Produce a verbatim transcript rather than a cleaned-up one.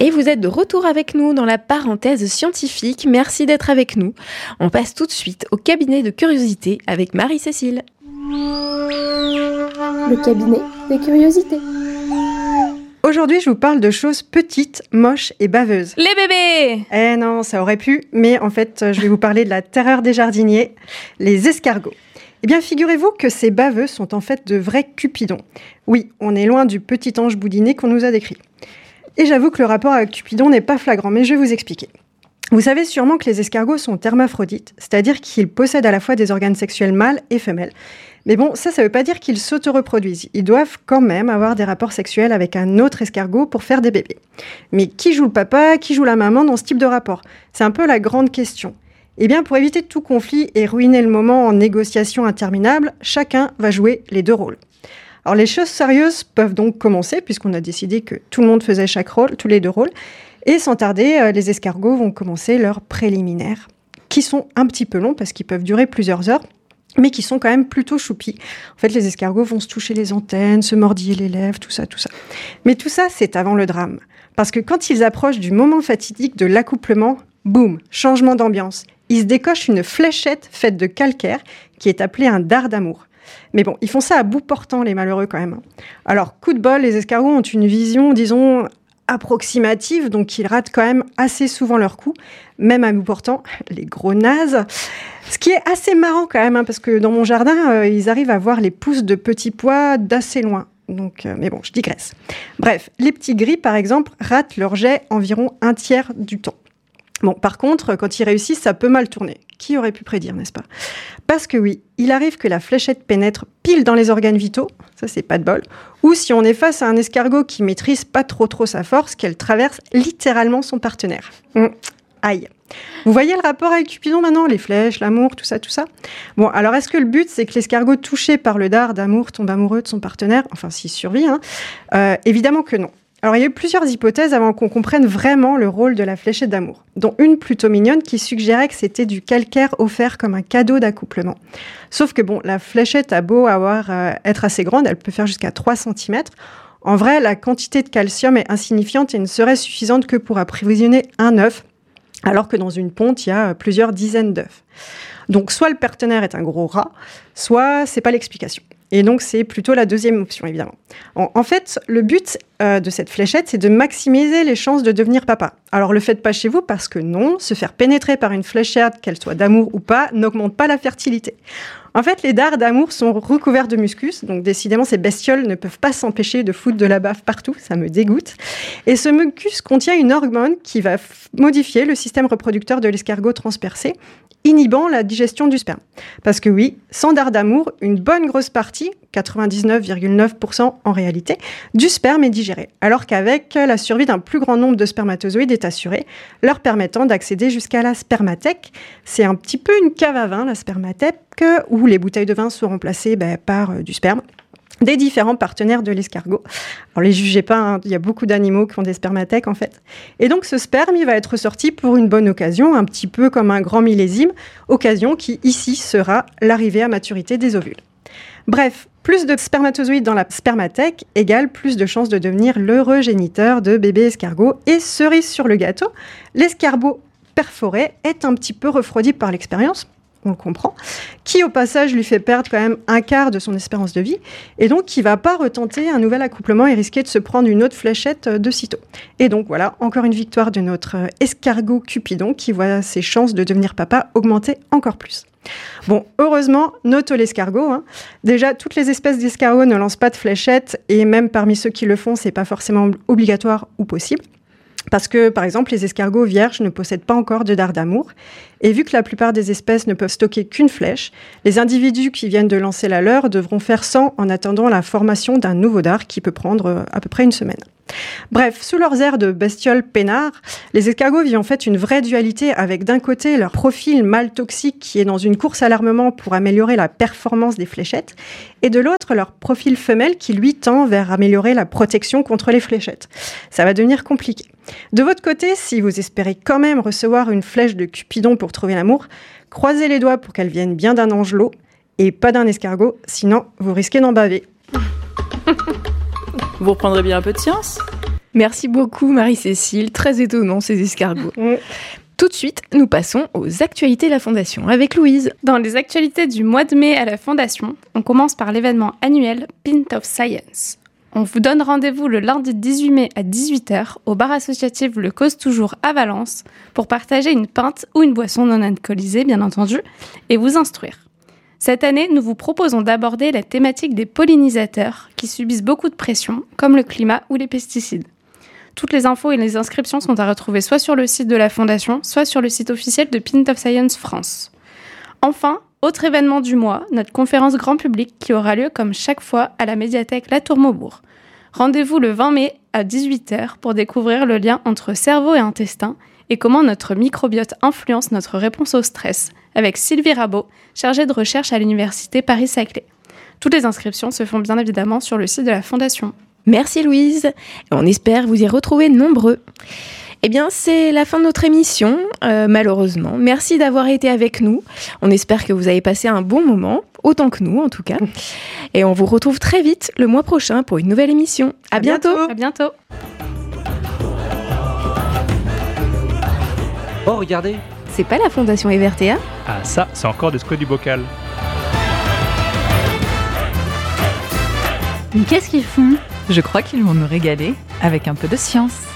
Et vous êtes de retour avec nous dans la parenthèse scientifique. Merci d'être avec nous. On passe tout de suite au cabinet de curiosité avec Marie-Cécile. Le cabinet des curiosités. Aujourd'hui, je vous parle de choses petites, moches et baveuses. Les bébés! Eh non, ça aurait pu, mais en fait, je vais vous parler de la terreur des jardiniers, les escargots. Eh bien, figurez-vous que ces baveux sont en fait de vrais cupidons. Oui, on est loin du petit ange boudiné qu'on nous a décrit. Et j'avoue que le rapport avec Cupidon n'est pas flagrant, mais je vais vous expliquer. Vous savez sûrement que les escargots sont hermaphrodites, c'est-à-dire qu'ils possèdent à la fois des organes sexuels mâles et femelles. Mais bon, ça, ça ne veut pas dire qu'ils s'auto-reproduisent. Ils doivent quand même avoir des rapports sexuels avec un autre escargot pour faire des bébés. Mais qui joue le papa, qui joue la maman dans ce type de rapport ? C'est un peu la grande question. Eh bien, pour éviter tout conflit et ruiner le moment en négociations interminables, chacun va jouer les deux rôles. Alors, les choses sérieuses peuvent donc commencer, puisqu'on a décidé que tout le monde faisait chaque rôle, tous les deux rôles. Et sans tarder, les escargots vont commencer leurs préliminaires, qui sont un petit peu longs, parce qu'ils peuvent durer plusieurs heures, mais qui sont quand même plutôt choupis. En fait, les escargots vont se toucher les antennes, se mordiller les lèvres, tout ça, tout ça. Mais tout ça, c'est avant le drame. Parce que quand ils approchent du moment fatidique de l'accouplement, boum, changement d'ambiance. Ils se décochent une fléchette faite de calcaire, qui est appelée un dard d'amour. Mais bon, ils font ça à bout portant, les malheureux, quand même. Alors, coup de bol, les escargots ont une vision, disons, approximative, donc ils ratent quand même assez souvent leur coup, même à bout portant, les gros nazes. Ce qui est assez marrant quand même, hein, parce que dans mon jardin, euh, ils arrivent à voir les pousses de petits pois d'assez loin. Donc, euh, mais bon, je digresse. Bref, les petits gris, par exemple, ratent leur jet environ un tiers du temps. Bon, par contre, quand ils réussissent, ça peut mal tourner. Qui aurait pu prédire, n'est-ce pas ? Parce que oui, il arrive que la fléchette pénètre pile dans les organes vitaux, ça c'est pas de bol, ou si on est face à un escargot qui maîtrise pas trop trop sa force, qu'elle traverse littéralement son partenaire. Mmh. Aïe. Vous voyez le rapport avec Cupidon maintenant ? Les flèches, l'amour, tout ça, tout ça ? Bon, alors est-ce que le but, c'est que l'escargot touché par le dard d'amour tombe amoureux de son partenaire ? Enfin, s'il survit, hein. Euh, évidemment que non. Alors, il y a eu plusieurs hypothèses avant qu'on comprenne vraiment le rôle de la fléchette d'amour, dont une plutôt mignonne qui suggérait que c'était du calcaire offert comme un cadeau d'accouplement. Sauf que, bon, la fléchette a beau avoir, euh, être assez grande, elle peut faire jusqu'à trois centimètres. En vrai, la quantité de calcium est insignifiante et ne serait suffisante que pour approvisionner un œuf, alors que dans une ponte, il y a plusieurs dizaines d'œufs. Donc, soit le partenaire est un gros rat, soit c'est pas l'explication. Et donc, c'est plutôt la deuxième option, évidemment. En, en fait, le but euh, de cette fléchette, c'est de maximiser les chances de devenir papa. Alors, le faites pas chez vous parce que non, se faire pénétrer par une fléchette, qu'elle soit d'amour ou pas, n'augmente pas la fertilité. En fait, les dards d'amour sont recouverts de muscus, donc décidément, ces bestioles ne peuvent pas s'empêcher de foutre de la baffe partout, ça me dégoûte. Et ce mucus contient une hormone qui va f- modifier le système reproducteur de l'escargot transpercé, inhibant la digestion du sperme. Parce que oui, sans dard d'amour, une bonne grosse partie, quatre-vingt-dix-neuf virgule neuf pour cent en réalité, du sperme est digéré, alors qu'avec la survie d'un plus grand nombre de spermatozoïdes est assurée, leur permettant d'accéder jusqu'à la spermathèque. C'est un petit peu une cave à vin, la spermathèque, où les bouteilles de vin sont remplacées bah, par euh, du sperme des différents partenaires de l'escargot. Alors, les jugez pas, hein, il y a beaucoup d'animaux qui ont des spermathèques, en fait. Et donc, ce sperme, il va être sorti pour une bonne occasion, un petit peu comme un grand millésime, occasion qui, ici, sera l'arrivée à maturité des ovules. Bref, plus de spermatozoïdes dans la spermathèque égale plus de chances de devenir l'heureux géniteur de bébés escargots. Et cerise sur le gâteau, l'escargot perforé est un petit peu refroidi par l'expérience, on le comprend, qui au passage lui fait perdre quand même un quart de son espérance de vie, et donc qui ne va pas retenter un nouvel accouplement et risquer de se prendre une autre fléchette de sitôt. Et donc voilà, encore une victoire de notre escargot Cupidon qui voit ses chances de devenir papa augmenter encore plus. Bon, heureusement, noto l'escargot. Hein. Déjà, toutes les espèces d'escargots ne lancent pas de fléchettes, et même parmi ceux qui le font, c'est pas forcément obligatoire ou possible. Parce que, par exemple, les escargots vierges ne possèdent pas encore de dard d'amour. Et vu que la plupart des espèces ne peuvent stocker qu'une flèche, les individus qui viennent de lancer la leur devront faire cent en attendant la formation d'un nouveau dard qui peut prendre à peu près une semaine. Bref, sous leurs airs de bestioles peinards, les escargots vivent en fait une vraie dualité avec d'un côté leur profil mâle toxique qui est dans une course à l'armement pour améliorer la performance des fléchettes, et de l'autre leur profil femelle qui lui tend vers améliorer la protection contre les fléchettes. Ça va devenir compliqué. De votre côté, si vous espérez quand même recevoir une flèche de Cupidon pour trouver l'amour, croisez les doigts pour qu'elle vienne bien d'un angelot et pas d'un escargot, sinon vous risquez d'en baver. Vous reprendrez bien un peu de science ? Merci beaucoup Marie-Cécile, très étonnant ces escargots. Mm. Tout de suite, nous passons aux actualités de la Fondation avec Louise. Dans les actualités du mois de mai à la Fondation, on commence par l'événement annuel Pint of Science. On vous donne rendez-vous le lundi dix-huit mai à dix-huit heures au bar associatif Le Cause Toujours à Valence pour partager une pinte ou une boisson non alcoolisée, bien entendu, et vous instruire. Cette année, nous vous proposons d'aborder la thématique des pollinisateurs qui subissent beaucoup de pression, comme le climat ou les pesticides. Toutes les infos et les inscriptions sont à retrouver soit sur le site de la Fondation, soit sur le site officiel de Pint of Science France. Enfin, autre événement du mois, notre conférence grand public qui aura lieu comme chaque fois à la médiathèque La Tour Maubourg. Rendez-vous le vingt mai à dix-huit heures pour découvrir le lien entre cerveau et intestin et comment notre microbiote influence notre réponse au stress, avec Sylvie Rabot, chargée de recherche à l'université Paris-Saclay. Toutes les inscriptions se font bien évidemment sur le site de la Fondation. Merci Louise, et on espère vous y retrouver nombreux. Eh bien, c'est la fin de notre émission, euh, malheureusement. Merci d'avoir été avec nous. On espère que vous avez passé un bon moment, autant que nous en tout cas. Et on vous retrouve très vite le mois prochain pour une nouvelle émission. À, à bientôt. bientôt. À bientôt. Oh, regardez. C'est pas la Fondation Evertea ? Ah ça, c'est encore des squats du bocal. Mais qu'est-ce qu'ils font ? Je crois qu'ils vont nous régaler avec un peu de science.